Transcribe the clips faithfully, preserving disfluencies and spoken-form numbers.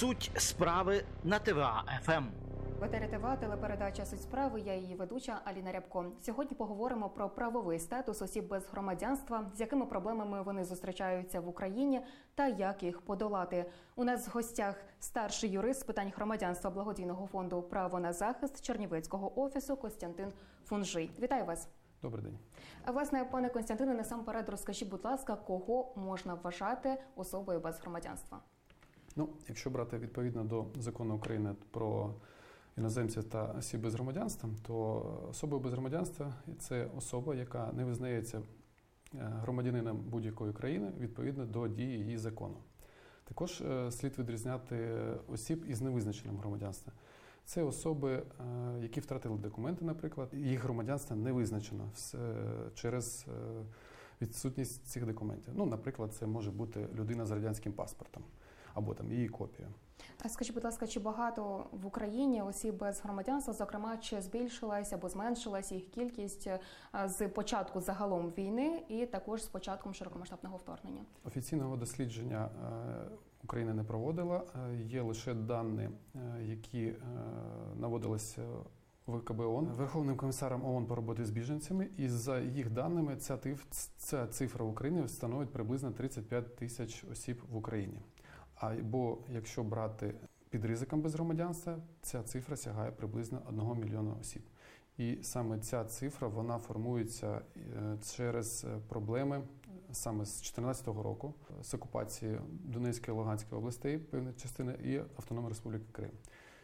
Суть справи на ТВА-ФМ. В етері ТВА телепередача «Суть справи», я її ведуча Аліна Рябко. Сьогодні поговоримо про правовий статус осіб без громадянства, з якими проблемами вони зустрічаються в Україні та як їх подолати. У нас в гостях старший юрист з питань громадянства благодійного фонду «Право на захист» Чернівецького офісу Костянтин Фунжий. Вітаю вас. Добрий день. Власне, пане Костянтине, насамперед розкажіть, будь ласка, кого можна вважати особою без громадянства? Ну, якщо брати відповідно до закону України про іноземців та осіб без громадянства, то особою без громадянства – це особа, яка не визнається громадянином будь-якої країни відповідно до дії її закону. Також слід відрізняти осіб із невизначеним громадянством. Це особи, які втратили документи, наприклад, їх громадянство не визначено через відсутність цих документів. Ну, наприклад, це може бути людина з радянським паспортом або там її копія. А скажіть, будь ласка, чи багато в Україні осіб без громадянства, зокрема, чи збільшилась або зменшилась їх кількість з початку загалом війни і також з початком широкомасштабного вторгнення? Офіційного дослідження Україна не проводила. Є лише дані, які наводилися ВКБ ООН, Верховним комісаром ООН по роботі з біженцями, і за їх даними ця, ця цифра в Україні становить приблизно тридцять п'ять тисяч осіб в Україні. Або якщо брати під ризиком без громадянства, ця цифра сягає приблизно одного мільйона осіб. І саме ця цифра, вона формується через проблеми саме з дві тисячі чотирнадцятого року, з окупації Донецької і Луганської областей, певної частини, і Автономної Республіки Крим.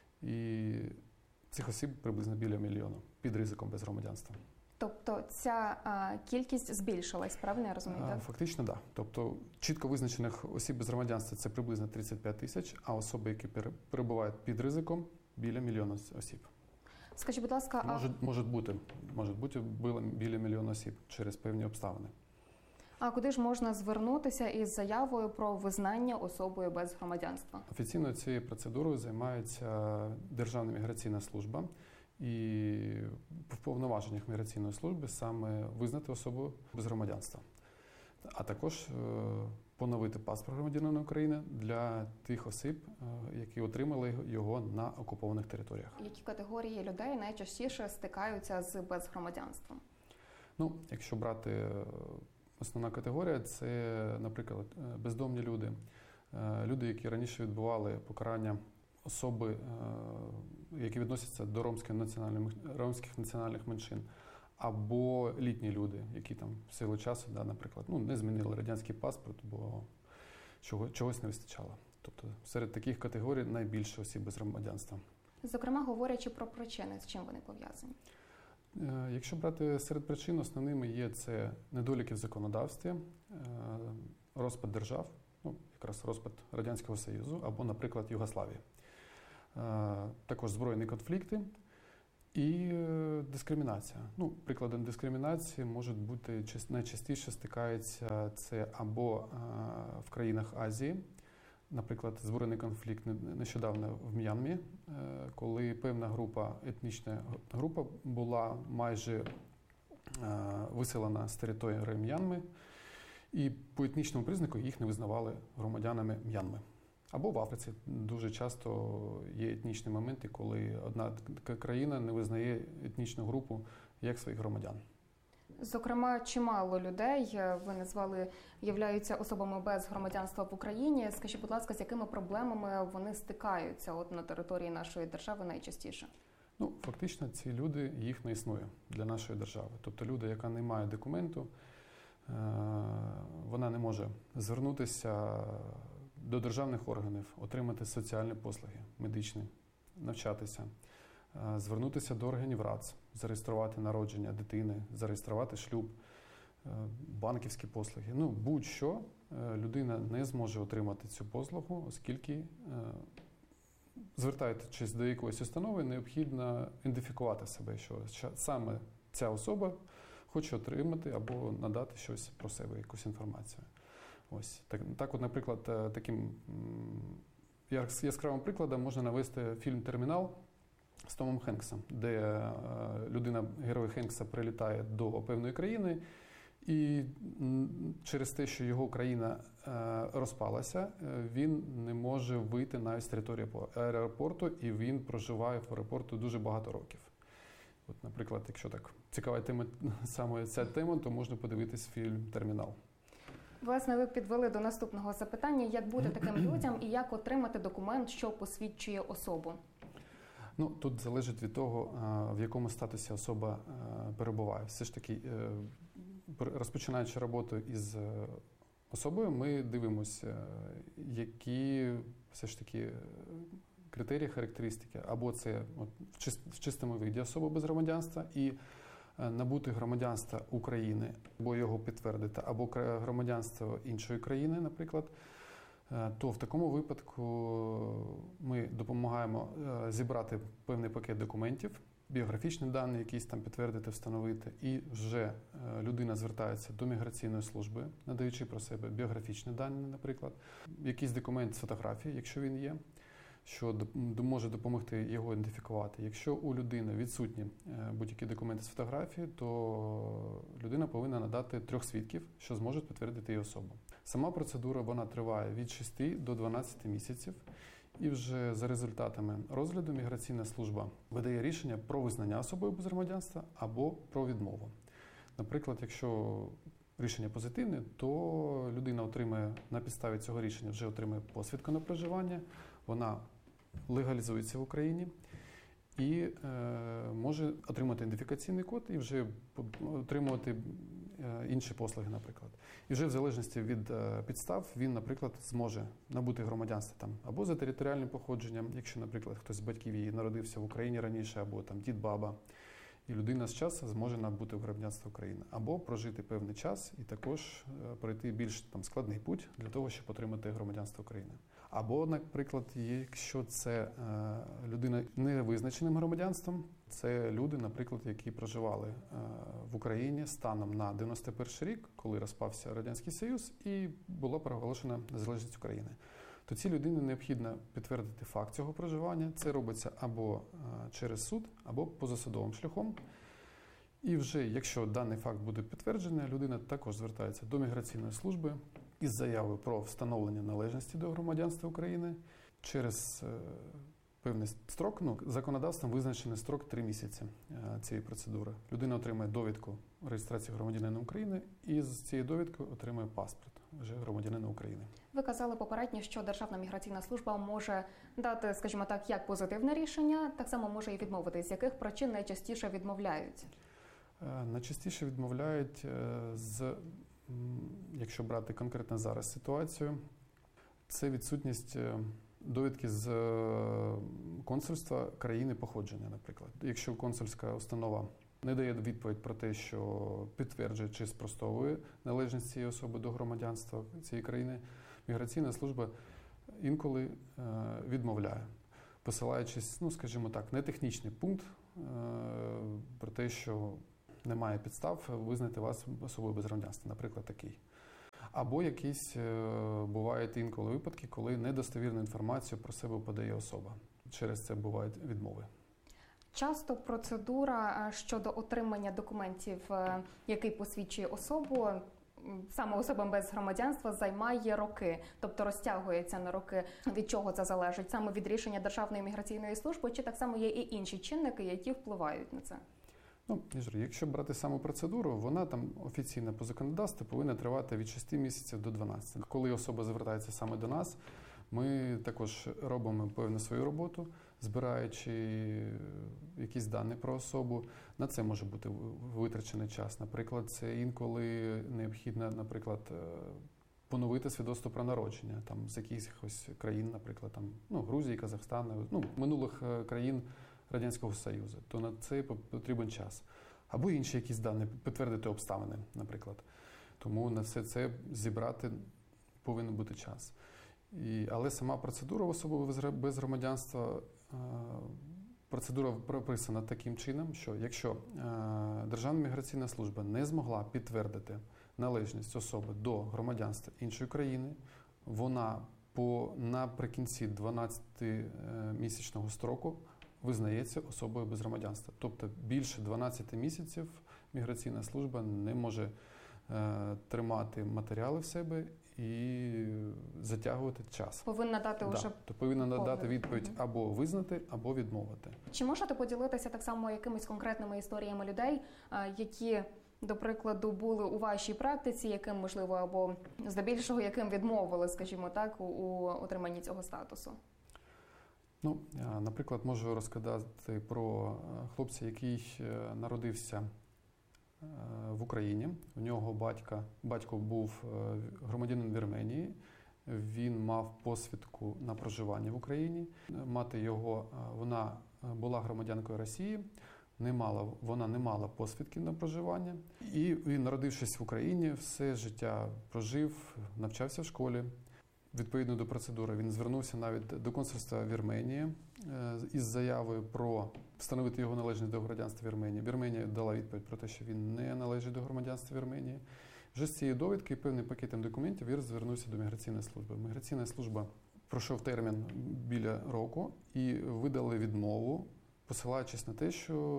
І цих осіб приблизно біля мільйона під ризиком без громадянства. Тобто ця а, кількість збільшилась, правильно я розумію? Так? Фактично, так. Да. Тобто чітко визначених осіб без громадянства – це приблизно тридцять п'ять тисяч, а особи, які перебувають під ризиком, біля мільйона осіб. Скажіть, будь ласка, може, а... може бути, може бути біля мільйона осіб через певні обставини. А куди ж можна звернутися із заявою про визнання особою без громадянства? Офіційно цією процедурою займається Державна міграційна служба. І в повноваженнях міграційної служби саме визнати особу без громадянства. А також поновити паспорт громадянина України для тих осіб, які отримали його на окупованих територіях. Які категорії людей найчастіше стикаються з безгромадянством? Ну, якщо брати основна категорія, це, наприклад, бездомні люди, люди, які раніше відбували покарання, особи, які відносяться до ромських національних, ромських національних меншин, або літні люди, які там в силу часу, да, наприклад, ну, не змінили радянський паспорт, бо чого, чогось не вистачало. Тобто серед таких категорій найбільше осіб без громадянства. Зокрема, говорячи про причини, з чим вони пов'язані? Якщо брати серед причин, основними є це недоліки в законодавстві, розпад держав, ну, якраз розпад Радянського Союзу, або, наприклад, Югославії. Також збройні конфлікти і дискримінація. Ну, прикладом дискримінації можуть бути, найчастіше стикаються це або в країнах Азії, наприклад, збройний конфлікт нещодавно в М'янмі, коли певна група, етнічна група була майже виселена з території М'янми, і по етнічному признаку їх не визнавали громадянами М'янми. Або в Африці дуже часто є етнічні моменти, коли одна країна не визнає етнічну групу як своїх громадян. Зокрема, чимало людей, ви назвали, являються особами без громадянства в Україні. Скажіть, будь ласка, з якими проблемами вони стикаються от на території нашої держави найчастіше? Ну, фактично, ці люди, їх не існує для нашої держави. Тобто люди, яка не має документу, вона не може звернутися до державних органів, отримати соціальні послуги, медичні, навчатися, звернутися до органів РАЦ, зареєструвати народження дитини, зареєструвати шлюб, банківські послуги. Ну, будь-що людина не зможе отримати цю послугу, оскільки, звертаючись до якоїсь установи, необхідно ідентифікувати себе, що саме ця особа хоче отримати або надати щось про себе, якусь інформацію. Ось. Так, так от, наприклад, таким яскравим прикладом можна навести фільм «Термінал» з Томом Хенксом, де людина, герой Хенкса, прилітає до певної країни І через те, що його країна розпалася, він не може вийти навіть з території аеропорту, і він проживає в аеропорту дуже багато років. От, наприклад, якщо так цікава тема, саме ця тема, то можна подивитись фільм «Термінал». Власне, ви підвели до наступного запитання, як бути таким людям і як отримати документ, що посвідчує особу? Ну, тут залежить від того, в якому статусі особа перебуває. Все ж таки, розпочинаючи роботу із особою, ми дивимося, які все ж таки критерії, характеристики. Або це от, в чистому вигляді особа без громадянства і набути громадянства України, або його підтвердити, або громадянство іншої країни, наприклад, то в такому випадку ми допомагаємо зібрати певний пакет документів, біографічні дані, якісь там підтвердити, встановити, і вже людина звертається до міграційної служби, надаючи про себе біографічні дані, наприклад, якийсь документ з фотографії, якщо він є, що може допомогти його ідентифікувати. Якщо у людини відсутні будь-які документи з фотографії, то людина повинна надати трьох свідків, що зможуть підтвердити її особу. Сама процедура вона триває від шести до дванадцяти місяців, і вже за результатами розгляду міграційна служба видає рішення про визнання особою без громадянства або про відмову. Наприклад, якщо рішення позитивне, то людина отримає на підставі цього рішення вже отримає посвідку на проживання, вона легалізується в Україні і е, може отримати ідентифікаційний код і вже отримувати е, інші послуги, наприклад. І вже в залежності від е, підстав він, наприклад, зможе набути громадянство там або за територіальним походженням, якщо, наприклад, хтось з батьків її народився в Україні раніше, або там дід, баба, і людина з часу зможе набути громадянство України, або прожити певний час і також е, пройти більш там складний путь для того, щоб отримати громадянство України. Або, наприклад, якщо це е, людина не визначеним громадянством, це люди, наприклад, які проживали е, в Україні станом на дев'яносто перший рік, коли розпався Радянський Союз і була проголошена незалежність України. То цій людині необхідно підтвердити факт цього проживання. Це робиться або е, через суд, або позасудовим шляхом. І вже, якщо даний факт буде підтверджений, людина також звертається до міграційної служби із заявою про встановлення належності до громадянства України через е, певний строк, ну, законодавством визначений строк три місяці е, цієї процедури. Людина отримає довідку реєстрації громадянина України і з цією довідкою отримує паспорт вже громадянина України. Ви казали попередньо, що Державна міграційна служба може дати, скажімо так, як позитивне рішення, так само може і відмовити. З яких причин найчастіше відмовляють? Е, найчастіше відмовляють е, з якщо брати конкретно зараз ситуацію, це відсутність довідки з консульства країни походження, наприклад. Якщо консульська установа не дає відповідь про те, що підтверджує чи спростовує належність цієї особи до громадянства цієї країни, міграційна служба інколи відмовляє, посилаючись, ну, скажімо так, не технічний пункт про те, що немає підстав визнати вас особою без громадянства, наприклад, такий. Або якісь бувають інколи випадки, коли недостовірну інформацію про себе подає особа. Через це бувають відмови. Часто процедура щодо отримання документів, який посвідчує особу, саме особам без громадянства, займає роки, тобто розтягується на роки. Від чого це залежить? Саме від рішення Державної міграційної служби, чи так само є і інші чинники, які впливають на це? Ну, якщо брати саму процедуру, вона там офіційно по законодавству повинна тривати від шести місяців до дванадцяти. Коли особа звертається саме до нас, ми також робимо певну свою роботу, збираючи якісь дані про особу. На це може бути витрачений час. Наприклад, це інколи необхідно, наприклад, поновити свідоцтво про народження там, з якихось країн, наприклад, там, ну, Грузії, Казахстану, ну, минулих країн Радянського Союзу, то на це потрібен час. Або інші якісь дані, підтвердити обставини, наприклад. Тому на все це зібрати повинен бути час. І, але сама процедура особи без громадянства, процедура прописана таким чином, що якщо Державна міграційна служба не змогла підтвердити належність особи до громадянства іншої країни, вона по наприкінці дванадцятимісячного строку визнається особою без громадянства. Тобто більше дванадцяти місяців міграційна служба не може е, тримати матеріали в себе і затягувати час. Повинна дати Да. вже То повинна надати повну. відповідь або визнати, або відмовити. Чи можете поділитися так само якимись конкретними історіями людей, а, які, до прикладу, були у вашій практиці, яким, можливо, або здебільшого, яким відмовили, скажімо так, у, у отриманні цього статусу? Ну, а, наприклад, можу розказати про е, хлопця, який е, народився е, в Україні. У нього батька, батько був е, громадянин Вірменії. Він мав посвідку на проживання в Україні. Мати його, е, вона була громадянкою Росії, не мала, вона не мала посвідки на проживання. І він, народившись в Україні, все життя прожив, навчався в школі. Відповідно до процедури він звернувся навіть до консульства Вірменії е, із заявою про встановити його належність до громадянства Вірменії. Вірменія дала відповідь про те, що він не належить до громадянства Вірменії. Вже з цієї довідки і певним пакетом документів він звернувся до міграційної служби. Міграційна служба пройшов термін біля року і видали відмову, посилаючись на те,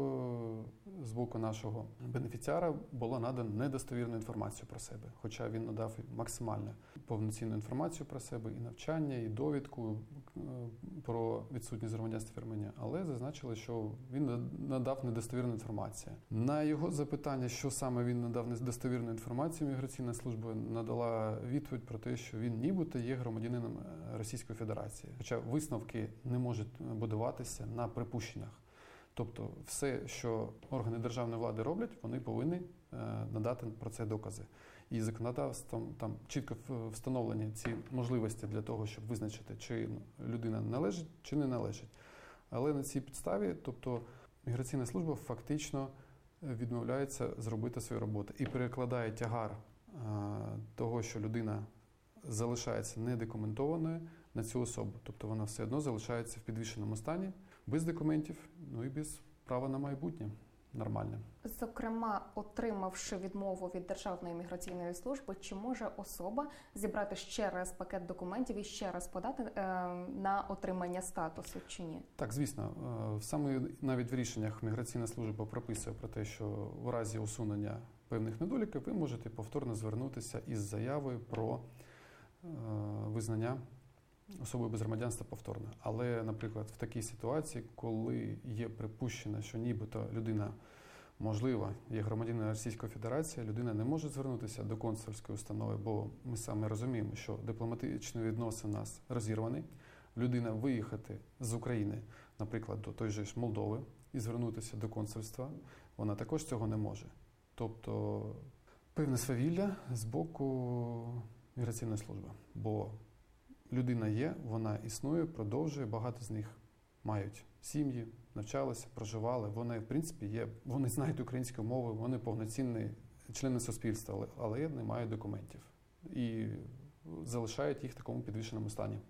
що з боку нашого бенефіціара була надана недостовірна інформація про себе. Хоча він надав максимально повноцінну інформацію про себе, і навчання, і довідку е, про відсутність громадянства Вірменії. Але зазначили, що він надав недостовірну інформацію. На його запитання, що саме він надав недостовірну інформацію, міграційна служба надала відповідь про те, що він нібито є громадянином Російської Федерації. Хоча висновки не можуть будуватися на припущеннях. Тобто все, що органи державної влади роблять, вони повинні е, надати про це докази. І законодавством там чітко встановлені ці можливості для того, щоб визначити, чи людина належить, чи не належить. Але на цій підставі, тобто міграційна служба фактично відмовляється зробити свою роботу і перекладає тягар е, того, що людина залишається недокументованою, на цю особу. Тобто вона все одно залишається в підвішеному стані, без документів, ну і без права на майбутнє нормальне. Зокрема, отримавши відмову від Державної міграційної служби, чи може особа зібрати ще раз пакет документів і ще раз подати е, на отримання статусу, чи ні? Так, звісно. Е, саме навіть в рішеннях міграційна служба прописує про те, що в разі усунення певних недоліків ви можете повторно звернутися із заявою про е, визнання особою без громадянства повторно. Але, наприклад, в такій ситуації, коли є припущено, що нібито людина, можливо, є громадянином Російської Федерації, людина не може звернутися до консульської установи, бо ми саме розуміємо, що дипломатичні відносини у нас розірвані. Людина виїхати з України, наприклад, до той же ж Молдови і звернутися до консульства, вона також цього не може. Тобто певне свавілля з боку міграційної служби. Бо людина є, вона існує, продовжує, багато з них мають сім'ї, навчалися, проживали, вони, в принципі, є, вони знають українську мову, вони повноцінні члени суспільства, але, але не мають документів. І залишають їх в такому підвішеному стані.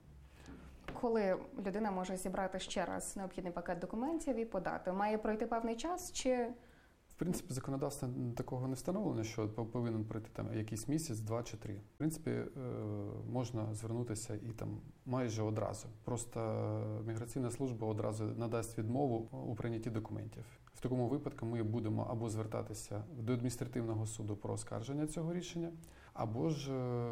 Коли людина може зібрати ще раз необхідний пакет документів і подати? Має пройти певний час чи... В принципі, законодавство такого не встановлено, що повинен пройти там якийсь місяць, два чи три. В принципі, можна звернутися і там майже одразу. Просто міграційна служба одразу надасть відмову у прийнятті документів. В такому випадку ми будемо або звертатися до адміністративного суду про оскарження цього рішення, або ж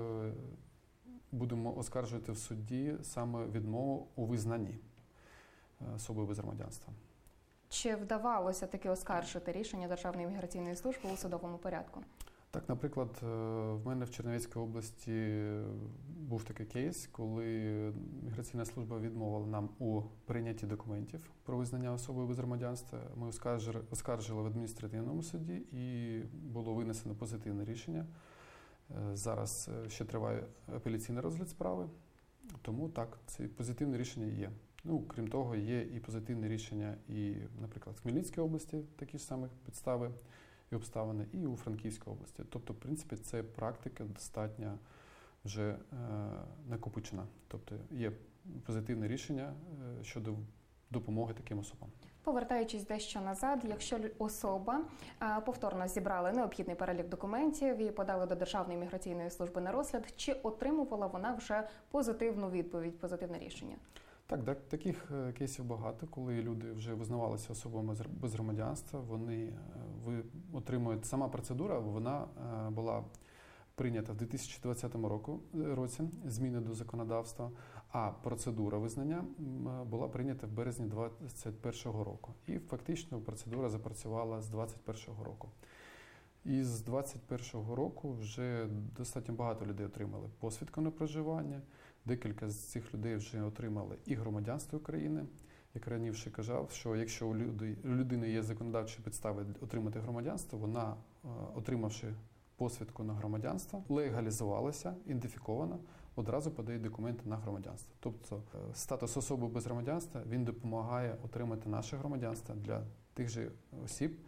будемо оскаржувати в суді саме відмову у визнанні особи без громадянства. Чи вдавалося таки оскаржити рішення Державної міграційної служби у судовому порядку? Так, наприклад, в мене в Чернівецькій області був такий кейс, коли міграційна служба відмовила нам у прийнятті документів про визнання особи без громадянства. Ми оскаржили, оскаржили в адміністративному суді і було винесено позитивне рішення. Зараз ще триває апеляційний розгляд справи, тому так, це позитивне рішення є. Ну, крім того, є і позитивне рішення і, наприклад, в Хмельницькій області такі ж самі підстави і обставини, і у Франківській області. Тобто, в принципі, це практика достатньо вже е, накопичена. Тобто є позитивне рішення е, щодо допомоги таким особам. Повертаючись дещо назад, якщо особа а, повторно зібрала необхідний перелік документів і подала до Державної міграційної служби на розгляд, чи отримувала вона вже позитивну відповідь, позитивне рішення? Так, так, таких кейсів багато, коли люди вже визнавалися особами без громадянства, вони ви, отримують, сама процедура, вона була прийнята в дві тисячі двадцятому року, році зміни до законодавства, а процедура визнання була прийнята в березні двадцять першого року. І фактично процедура запрацювала з двадцять першого року. І з двадцять першого року вже достатньо багато людей отримали посвідку на проживання. Декілька з цих людей вже отримали і громадянство України. Як раніше казав, що якщо у людини є законодавчі підстави отримати громадянство, вона, отримавши посвідку на громадянство, легалізувалася, ідентифікована, одразу подає документи на громадянство. Тобто статус особи без громадянства, він допомагає отримати наше громадянство для тих же осіб,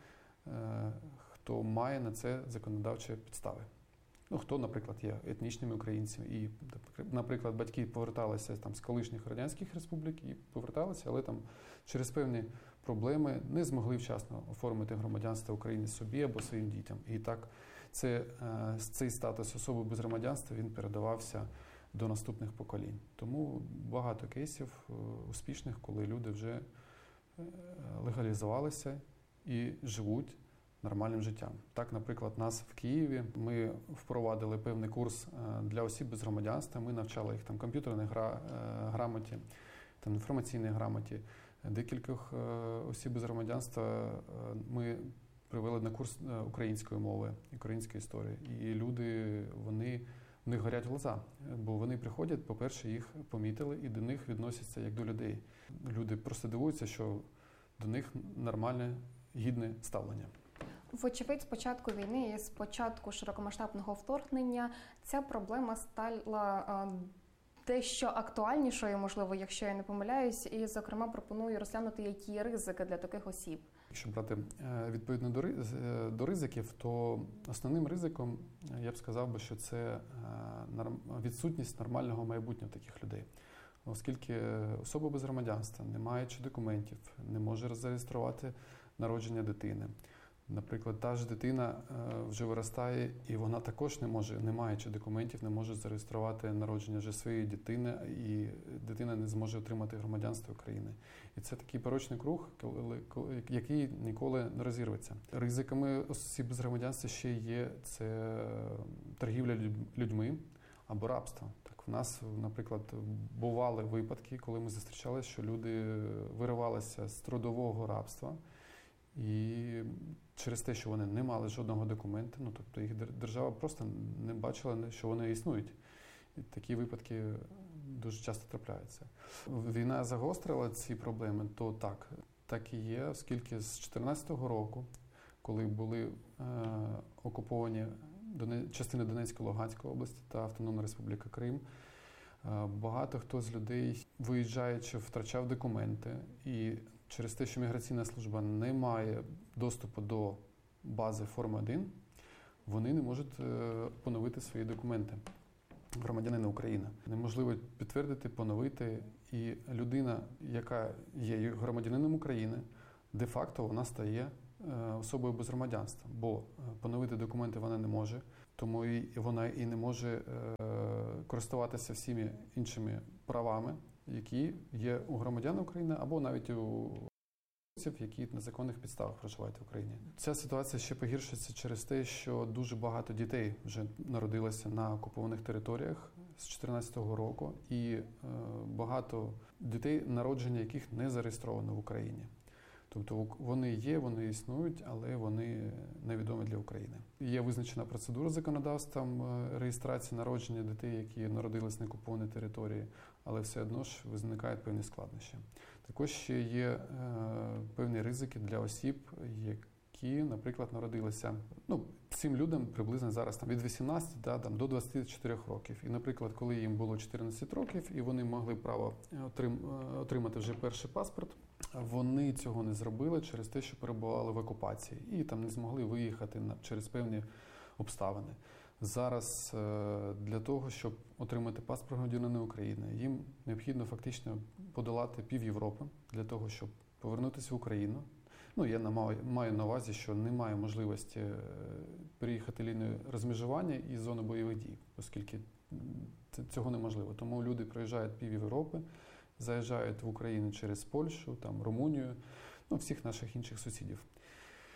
хто має на це законодавчі підстави. Ну, хто, наприклад, є етнічними українцями і, наприклад, батьки поверталися там з колишніх радянських республік і поверталися, але там через певні проблеми не змогли вчасно оформити громадянство України собі або своїм дітям. І так це, цей статус особи без громадянства, він передавався до наступних поколінь. Тому багато кейсів успішних, коли люди вже легалізувалися і живуть нормальним життям. Так, наприклад, нас в Києві, ми впровадили певний курс для осіб без громадянства, ми навчали їх там комп'ютерній гра, грамоті, там інформаційній грамоті. Декількох осіб без громадянства ми привели на курс української мови, української історії. І люди, вони, в них горять глаза, бо вони приходять, по-перше, їх помітили і до них відносяться як до людей. Люди просто дивуються, що до них нормальне, гідне ставлення. Вочевидь, з початку війни і з початку широкомасштабного вторгнення ця проблема стала дещо актуальнішою, можливо, якщо я не помиляюсь, і, зокрема, пропоную розглянути, які ризики для таких осіб. Якщо брати відповідно до ризиків, то основним ризиком, я б сказав би, що це відсутність нормального майбутнього таких людей. Оскільки особа без громадянства, не маючи документів, не може зареєструвати народження дитини. Наприклад, та ж дитина вже виростає, і вона також не може, не маючи документів, не може зареєструвати народження вже своєї дитини, і дитина не зможе отримати громадянство України. І це такий порочний круг, який ніколи не розірветься. Ризиками осіб без громадянства ще є це торгівля людьми або рабство. Так, в нас, наприклад, бували випадки, коли ми зустрічалися, що люди виривалися з трудового рабства, і через те, що вони не мали жодного документа, ну, тобто їх держава просто не бачила, що вони існують. І такі випадки дуже часто трапляються. Війна загострила ці проблеми, то так, так і є, оскільки з дві тисячі чотирнадцятого року, коли були е, окуповані частини Донецької, Луганської області та Автономна Республіка Крим, е, багато хто з людей, виїжджаючи, втрачав документи, і через те, що міграційна служба не має доступу до бази форми один, вони не можуть поновити свої документи громадянина України. Неможливо підтвердити, поновити, і людина, яка є громадянином України, де-факто вона стає особою без громадянства, бо поновити документи вона не може, тому і вона і не може користуватися всіми іншими правами, які є у громадян України або навіть у які на законних підставах проживають в Україні. Ця ситуація ще погіршиться через те, що дуже багато дітей вже народилося на окупованих територіях з дві тисячі чотирнадцятого року, і е, багато дітей, народження яких не зареєстровано в Україні. Тобто вони є, вони існують, але вони невідомі для України. Є визначена процедура законодавством реєстрації народження дітей, які народились на окупованій території, але все одно ж виникають певні складнощі. Також ще є е, певні ризики для осіб, які, наприклад, народилися. Ну, цим людям приблизно зараз там, від вісімнадцяти да, там, до двадцяти чотирьох років. І, наприклад, коли їм було чотирнадцять років, і вони могли право отрим, отримати вже перший паспорт, вони цього не зробили через те, що перебували в окупації і там не змогли виїхати на, через певні обставини. Зараз для того, щоб отримати паспорт громадянина України, їм необхідно фактично подолати пів Європи для того, щоб повернутися в Україну. Ну, я маю на увазі, що немає можливості переїхати лінію розмежування із зони бойових дій, оскільки цього неможливо. Тому люди проїжджають пів Європи, заїжджають в Україну через Польщу, там, Румунію, ну, всіх наших інших сусідів.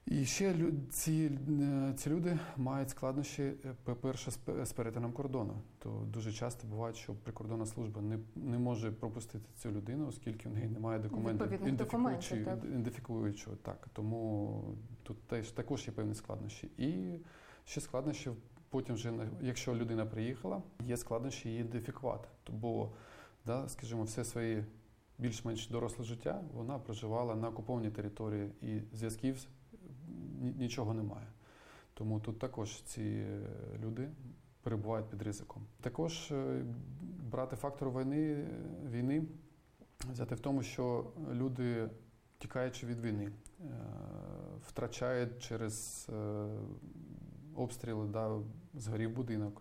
І ще ці, ці люди мають складнощі, по-перше, з перетином кордону. То дуже часто буває, що прикордонна служба не, не може пропустити цю людину, оскільки в неї немає документів ідентифікуючого. ідентифікуючого так. Тому тут теж також є певні складнощі. І ще складнощі потім, вже, якщо людина приїхала, є складнощі її ідентифікувати. Бо, да, скажімо, все своє більш-менш доросле життя вона проживала на окупованій території і зв'язків нічого немає. Тому тут також ці люди перебувають під ризиком. Також брати фактор війни, війни взяти в тому, що люди, тікаючи від війни, втрачають через обстріли, да, згорів будинок,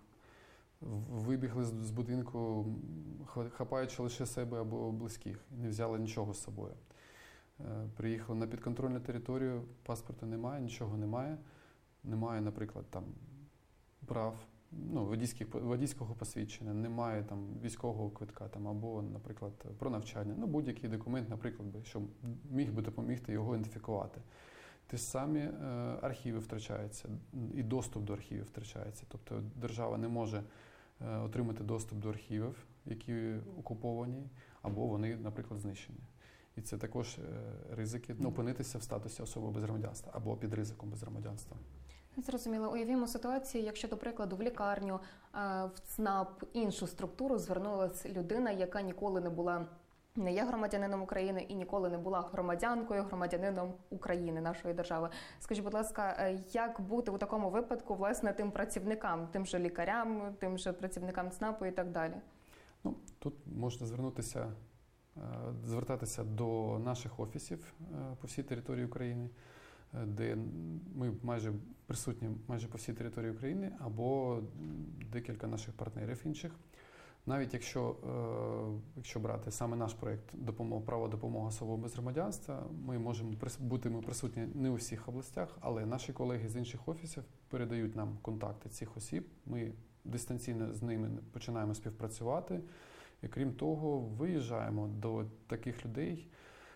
вибігли з будинку, хапаючи лише себе або близьких, не взяли нічого з собою. Приїхали на підконтрольну територію, паспорта немає, нічого немає. Немає, наприклад, там прав, ну, водійських, водійського посвідчення, немає там військового квитка там, або, наприклад, про навчання. Ну, будь-який документ, наприклад, що міг би допомогти його ідентифікувати. Ті ж самі е, архіви втрачаються, і доступ до архівів втрачається. Тобто держава не може е, отримати доступ до архівів, які окуповані, або вони, наприклад, знищені. І це також ризики, ну, опинитися в статусі особи без громадянства або під ризиком без громадянства. Зрозуміло. Уявімо ситуацію, якщо, до прикладу, в лікарню, в ЦНАП, іншу структуру звернулася людина, яка ніколи не була, не є громадянином України і ніколи не була громадянкою, громадянином України, нашої держави. Скажіть, будь ласка, як бути у такому випадку, власне, тим працівникам, тим же лікарям, тим же працівникам ЦНАПу і так далі? Ну, тут можна звернутися звертатися до наших офісів по всій території України, де ми майже присутні майже по всій території України, або декілька наших партнерів інших. Навіть якщо, якщо брати саме наш проєкт «Право допомоги особам без громадянства», ми можемо бути ми присутні не у всіх областях, але наші колеги з інших офісів передають нам контакти цих осіб, ми дистанційно з ними починаємо співпрацювати. І крім того, виїжджаємо до таких людей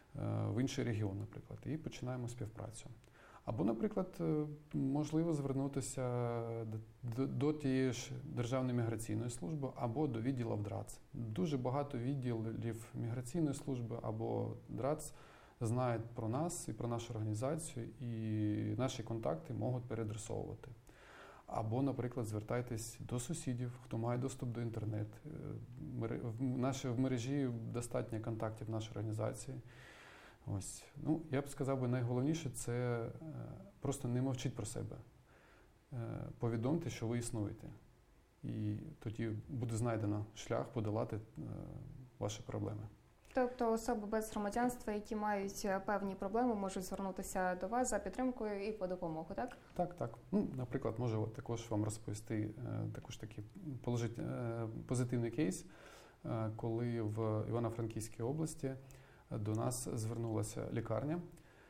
в інший регіон, наприклад, і починаємо співпрацю. Або, наприклад, можливо звернутися до, до тієї ж Державної міграційної служби, або до відділу ДРАЦ. Дуже багато відділів міграційної служби або ДРАЦ знають про нас і про нашу організацію, і наші контакти можуть переадресовувати. Або, наприклад, звертайтесь до сусідів, хто має доступ до інтернету. В мережі достатньо контактів нашої організації. Ось. Ну, я б сказав, би, найголовніше – це просто не мовчіть про себе. Повідомте, що ви існуєте. І тоді буде знайдено шлях подолати ваші проблеми. Тобто особи без громадянства, які мають певні проблеми, можуть звернутися до вас за підтримкою і по допомогу, так? Так, так. Ну, наприклад, можу також вам розповісти також такий позитивний кейс, коли в Івано-Франківській області до нас звернулася лікарня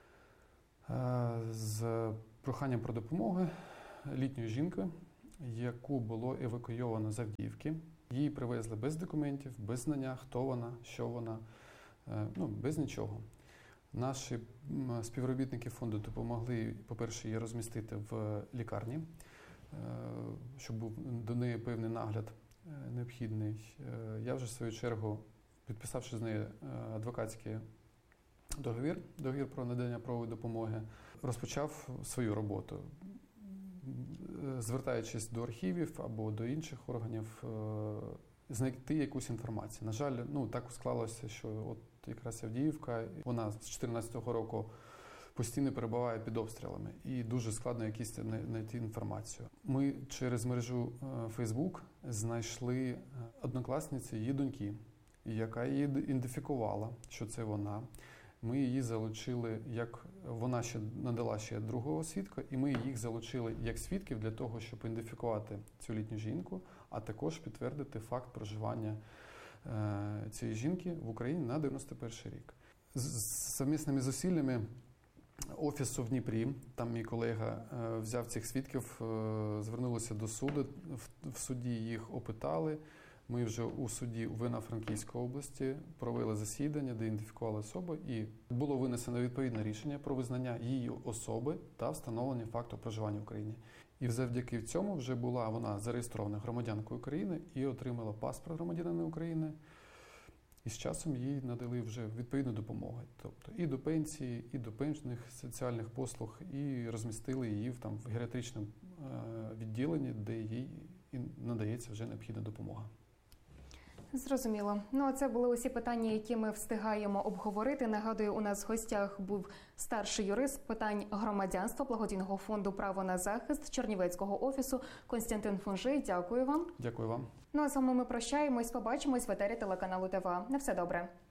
з проханням про допомогу літньої жінки, яку було евакуйовано з Авдіївки. Її привезли без документів, без знання, хто вона, що вона, ну, без нічого. Наші співробітники фонду допомогли, по-перше, її розмістити в лікарні, щоб був до неї певний нагляд необхідний. Я вже, в свою чергу, підписавши з нею адвокатський договір, договір про надання правової допомоги, розпочав свою роботу. Звертаючись до архівів або до інших органів, знайти якусь інформацію. На жаль, ну, так склалося, що от якраз Авдіївка, вона з дві тисячі чотирнадцятого року постійно перебуває під обстрілами і дуже складно якісь знайти інформацію. Ми через мережу Facebook знайшли однокласниці її доньки, яка її ідентифікувала, що це вона. Ми її залучили, як вона ще надала ще другого свідка, і ми їх залучили як свідків для того, щоб ідентифікувати цю літню жінку, а також підтвердити факт проживання е, цієї жінки в Україні на дев'яносто перший рік. З совмісними зусиллями офісу в Дніпрі, там мій колега е, взяв цих свідків, е, звернулися до суду, в, в суді їх опитали, Ми вже у суді у Івано-Франківської області провели засідання, де ідентифікували особу, і було винесено відповідне рішення про визнання її особи та встановлення факту проживання в Україні. І завдяки цьому вже була вона зареєстрована громадянкою України і отримала паспорт громадянина України. І з часом їй надали вже відповідну допомогу, тобто і до пенсії, і до пенсійних соціальних послуг, і розмістили її в, там, в геріатричному відділенні, де їй надається вже необхідна допомога. Зрозуміло. Ну, а це були усі питання, які ми встигаємо обговорити. Нагадую, у нас в гостях був старший юрист питань громадянства благодійного фонду «Право на захист» Чернівецького офісу Костянтин Фунжий. Дякую вам. Дякую вам. Ну, а з вами ми прощаємось. Побачимось в етері телеканалу ТВА. На все добре.